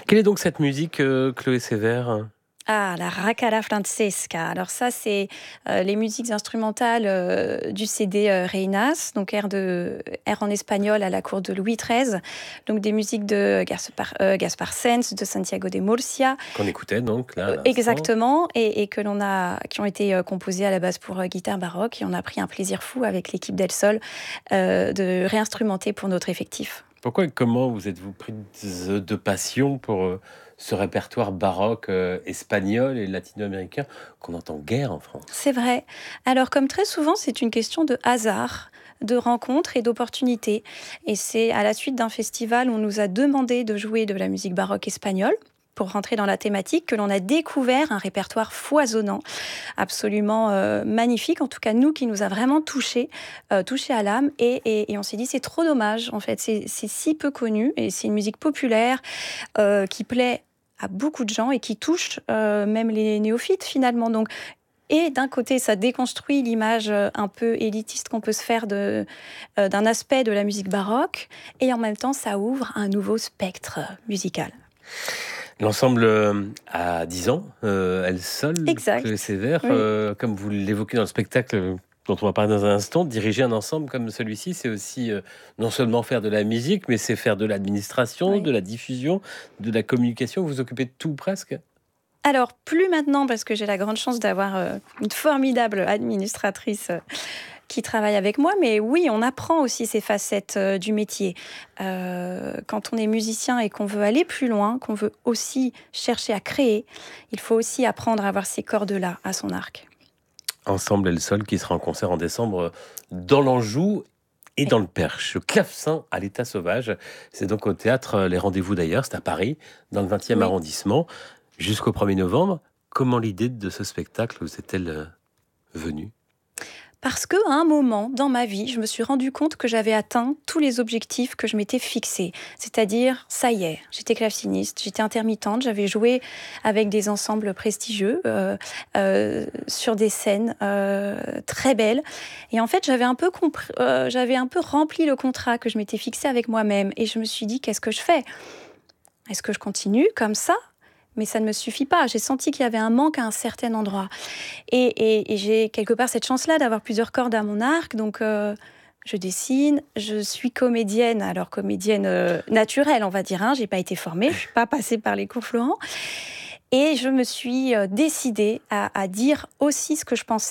Quelle est donc cette musique, Chloé Sévère? Ah, la Raccara Francesca. Alors ça, c'est, les musiques instrumentales, du CD, Reinas, donc air en espagnol à la cour de Louis XIII, donc des musiques de Gaspar Sens, de Santiago de Murcia, Qu'on écoutait donc là à l'instant. exactement, et qui ont été, composées à la base pour, guitare baroque, et on a pris un plaisir fou avec l'équipe d'El Sol, de réinstrumenter pour notre effectif. Pourquoi et comment vous êtes-vous prise de passion pour, ce répertoire baroque, espagnol et latino-américain qu'on entend guère en France? C'est vrai. Alors, comme très souvent, c'est une question de hasard, de rencontre et d'opportunité. Et c'est à la suite d'un festival où on nous a demandé de jouer de la musique baroque espagnole pour rentrer dans la thématique, que l'on a découvert un répertoire foisonnant, absolument magnifique, en tout cas nous, qui nous a vraiment touché à l'âme. Et on s'est dit, c'est trop dommage, en fait, c'est si peu connu, et c'est une musique populaire qui plaît à beaucoup de gens et qui touche même les néophytes finalement. Donc, et d'un côté, ça déconstruit l'image un peu élitiste qu'on peut se faire d'un aspect de la musique baroque, et en même temps, ça ouvre un nouveau spectre musical. L'ensemble, a 10 ans, Elle Sol, Chloé Exact, Sévère, oui. comme vous l'évoquez dans le spectacle, dont on va parler dans un instant, diriger un ensemble comme celui-ci, c'est aussi, non seulement faire de la musique, mais c'est faire de l'administration, de Oui. la diffusion, de la communication. Vous vous occupez de tout presque? Alors, plus maintenant, parce que j'ai la grande chance d'avoir une formidable administratrice qui travaille avec moi, mais oui, on apprend aussi ces facettes du métier. Quand on est musicien et qu'on veut aller plus loin, qu'on veut aussi chercher à créer, il faut aussi apprendre à avoir ces cordes-là à son arc. Ensemble Elle Sol qui sera en concert en décembre, dans l'Anjou et Oui, dans le Perche. Clavecin à l'état sauvage, c'est donc au théâtre, Les Rendez-vous d'ailleurs, c'est à Paris, dans le 20e oui. arrondissement, jusqu'au 1er novembre. Comment l'idée de ce spectacle vous est-elle, venue? Parce qu'à un moment dans ma vie, je me suis rendu compte que j'avais atteint tous les objectifs que je m'étais fixés. C'est-à-dire, ça y est, j'étais claveciniste, j'étais intermittente, j'avais joué avec des ensembles prestigieux, sur des scènes très belles. Et en fait, j'avais un peu rempli le contrat que je m'étais fixé avec moi-même. Et je me suis dit, qu'est-ce que je fais? Est-ce que je continue comme ça? Mais ça ne me suffit pas. J'ai senti qu'il y avait un manque à un certain endroit. Et j'ai quelque part cette chance-là d'avoir plusieurs cordes à mon arc. Donc, je dessine, je suis comédienne. Alors, comédienne naturelle, on va dire. Hein. J'ai pas été formée, je suis pas passée par les cours Florent. Et je me suis décidée à dire aussi ce que je pensais